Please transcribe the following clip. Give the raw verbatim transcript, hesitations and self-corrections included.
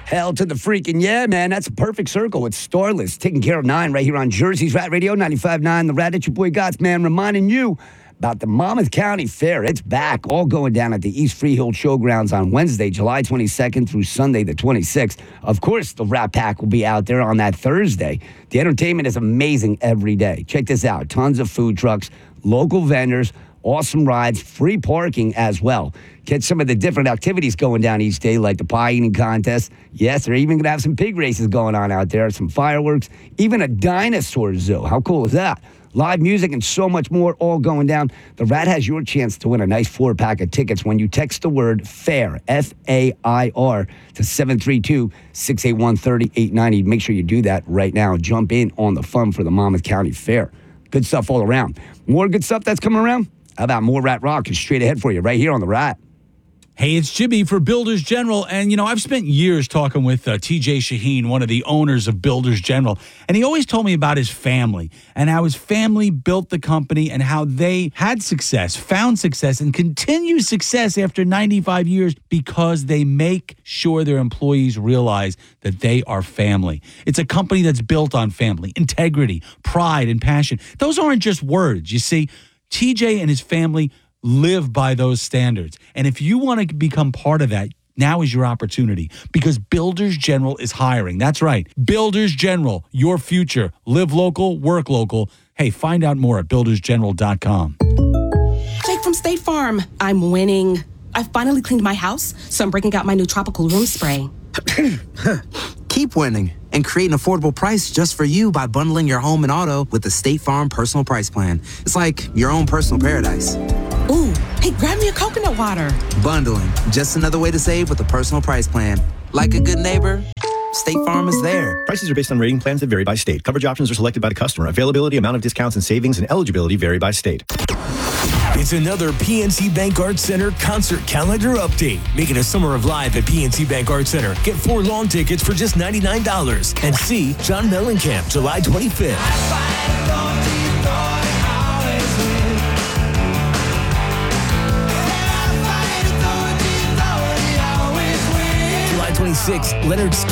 Hell to the freaking yeah, man. That's a perfect circle. It's Starless, taking care of nine right here on Jersey's Rat Radio, ninety-five point nine. The Rat, it's your boy Gots, man, reminding you about the Monmouth County Fair. It's back, all going down at the East Freehold Showgrounds on Wednesday, July twenty-second through Sunday the twenty-sixth. Of course, the Rat Pack will be out there on that Thursday. The entertainment is amazing every day. Check this out. Tons of food trucks, local vendors, awesome rides, free parking as well. Get some of the different activities going down each day, like the pie eating contest. Yes, they're even going to have some pig races going on out there, some fireworks, even a dinosaur zoo. How cool is that? Live music and so much more all going down. The Rat has your chance to win a nice four-pack of tickets when you text the word FAIR, F A I R, to seven three two, six eight one, three eight nine zero. Make sure you do that right now. Jump in on the fun for the Monmouth County Fair. Good stuff all around. More good stuff that's coming around? How about more Rat Rock is straight ahead for you right here on the Rat. Hey, it's Jimmy for Builders General. And, you know, I've spent years talking with uh, T J Shaheen, one of the owners of Builders General. And he always told me about his family and how his family built the company and how they had success, found success, and continue success after ninety-five years because they make sure their employees realize that they are family. It's a company that's built on family, integrity, pride, and passion. Those aren't just words. You see, T J and his family live by those standards. And if you want to become part of that, now is your opportunity because Builders General is hiring. That's right. Builders General, your future. Live local, work local. Hey, find out more at builders general dot com. Jake from State Farm. I'm winning. I finally cleaned my house, so I'm breaking out my new tropical room spray. Keep winning and create an affordable price just for you by bundling your home and auto with the State Farm Personal Price Plan. It's like your own personal paradise. Ooh, hey, grab me a coconut water. Bundling, just another way to save with the Personal Price Plan. Like a good neighbor, State Farm is there. Prices are based on rating plans that vary by state. Coverage options are selected by the customer. Availability, amount of discounts and savings, and eligibility vary by state. It's another P N C Bank Arts Center concert calendar update. Make it a summer of live at P N C Bank Arts Center. Get four lawn tickets for just ninety-nine dollars. And see John Mellencamp July twenty-fifth. July twenty-sixth, Leonard